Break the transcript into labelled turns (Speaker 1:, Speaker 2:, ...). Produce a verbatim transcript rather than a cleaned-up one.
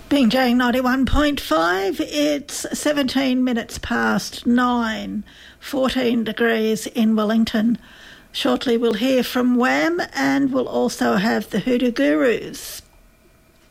Speaker 1: Bing J ninety-one point five, it's seventeen minutes past nine, fourteen degrees in Wellington. Shortly we'll hear from Wham and we'll also have the Hoodoo Gurus.